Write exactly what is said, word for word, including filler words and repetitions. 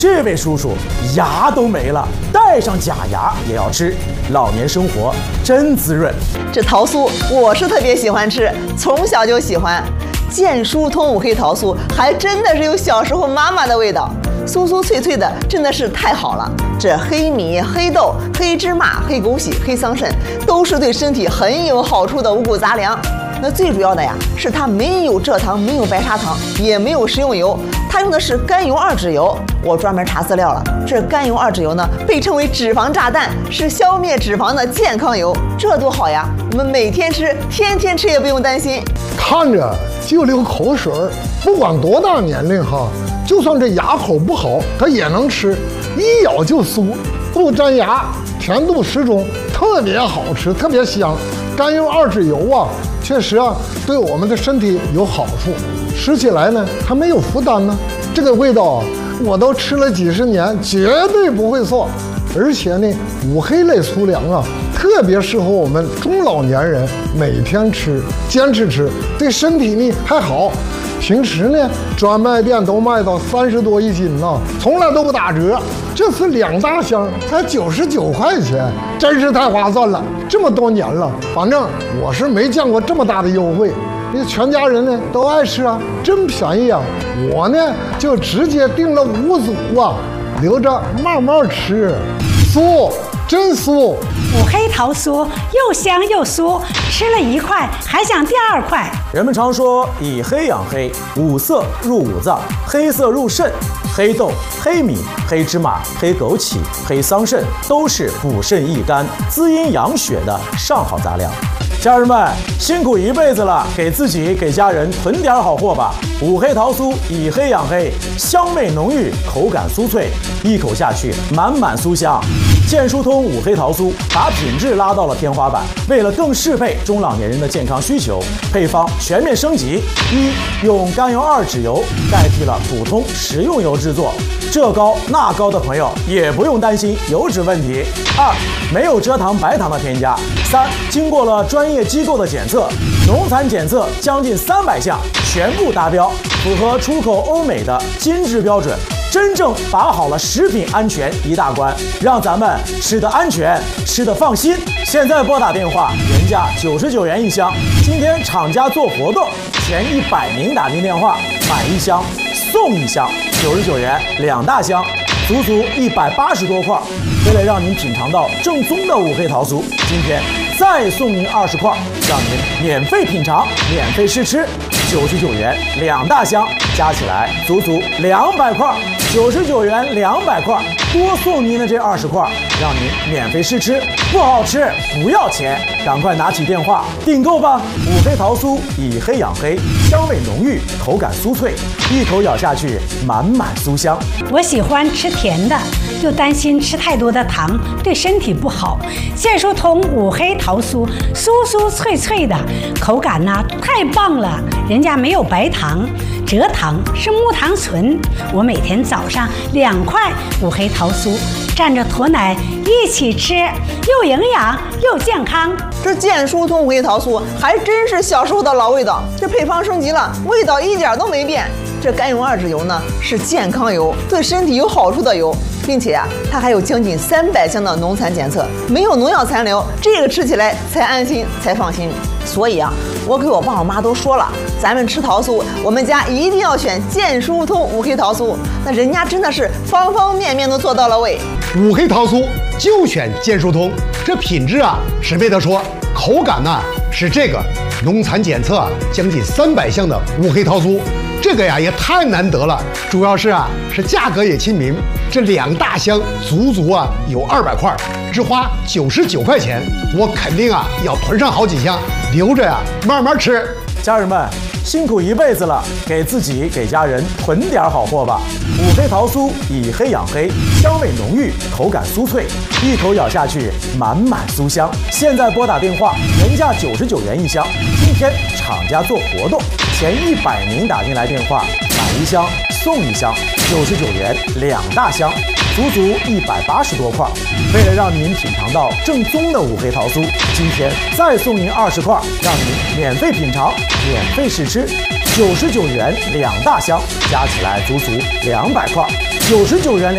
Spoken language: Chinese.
这位叔叔牙都没了，戴上假牙也要吃，老年生活真滋润。 这桃酥我是特别喜欢吃，从小就喜欢。健疏通五黑桃酥还真的是有小时候妈妈的味道，酥酥脆脆的，真的是太好了。这黑米、黑豆、黑芝麻、黑枸杞、黑桑葚，都是对身体很有好处的五谷杂粮。那最主要的呀，是它没有蔗糖，没有白砂糖，也没有食用油，它用的是甘油二酯油。我专门查资料了，这甘油二酯油呢，被称为脂肪炸弹，是消灭脂肪的健康油，这多好呀！我们每天吃，天天吃也不用担心。 看着就流口水，不管多大年龄哈，就算这牙口不好，它也能吃，一咬就酥，不粘牙，甜度适中，特别好吃，特别香。甘油二酯油啊，确实啊，对我们的身体有好处，吃起来呢还没有负担呢。这个味道啊，我都吃了几十年，绝对不会错。而且呢，五黑类粗粮啊，特别适合我们中老年人每天吃，坚持吃，对身体呢还好。平时呢，专卖店都卖到三十多一斤呢，从来都不打折。这次两大箱才九十九块钱，真是太划算了。这么多年了，反正我是没见过这么大的优惠。你全家人呢都爱吃啊，真便宜啊！我呢就直接订了五组啊，留着慢慢吃。酥，真酥！ 五黑桃酥又香又酥，吃了一块还想第二块。 人们常说以黑养黑，五色入五脏，黑色入肾。黑豆、黑米、黑芝麻、黑枸杞、黑桑葚都是补肾益肝、滋阴养血的上好杂粮。家人们辛苦一辈子了，给自己给家人囤点好货吧。五黑桃酥以黑养黑，香味浓郁，口感酥脆，一口下去满满酥香。健疏通五黑桃酥把品质拉到了天花板，为了更适配中老年人的健康需求，配方全面升级：一、用甘油二酯油代替了普通食用油制作，这高那高的朋友也不用担心油脂问题；二、没有蔗糖白糖的添加；三、经过了专业机构的检测，农残检测将近三百项全部达标，符合出口欧美的金质标准。真正把好了食品安全一大关，让咱们吃得安全，吃得放心。现在拨打电话，原价九十九元一箱，今天厂家做活动，前一百名打进电话买一箱送一箱，九十九元两大箱，足足一百八十多块。为了让您品尝到正宗的五黑桃酥，今天再送您二十块，让您免费品尝，免费试吃。九十九元两大箱，加起来足足两百块。九十九元两百块，多送您的这二十块，让您免费试吃。不好吃不要钱，赶快拿起电话订购吧！五黑桃酥以黑养黑，香味浓郁，口感酥脆，一口咬下去满满酥香。 我喜欢吃甜的，又担心吃太多的糖对身体不好。健疏通五黑桃酥，酥酥脆脆的，口感呢太棒了。人家没有白糖，蔗糖是木糖醇。我每天早上两块五黑桃酥，蘸着驼奶一起吃，又营养又健康。 这健疏通五黑桃酥还真是小时候的老味道，这配方升级了，味道一点都没变。这甘油二酯油呢是健康油，对身体有好处的油，并且啊，它还有将近三百项的农残检测，没有农药残留，这个吃起来才安心才放心。所以啊，我给我爸我妈都说了，咱们吃桃酥，我们家一定要选健疏通五黑桃酥。那人家真的是方方面面都做到了位。 五黑桃酥就选健疏通，这品质啊是没得说，口感呢、啊、是这个农残检测将近三百项的五黑桃酥。这个呀也太难得了，主要是啊是价格也亲民，这两大箱足足啊有二百块，只花九十九块钱，我肯定啊要囤上好几箱，留着呀慢慢吃。 家人们辛苦一辈子了，给自己给家人囤点好货吧。五黑桃酥以黑养黑，香味浓郁，口感酥脆，一口咬下去满满酥香。现在拨打电话，原价九十九元一箱，今天厂家做活动，前一百名打进来电话买一箱送一箱，九十九元两大箱，足足一百八十多块。为了让您品尝到正宗的五黑桃酥，今天再送您二十块，让您免费品尝，免费试吃。九十九元两大箱，加起来足足两百块，九十九元两。